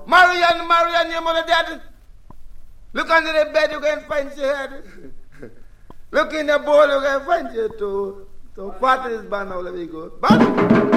Marian, your mother dead. Look under the bed, you can find your head. Look in the bowl, you can find your toe. So, what is bad now, let me go. But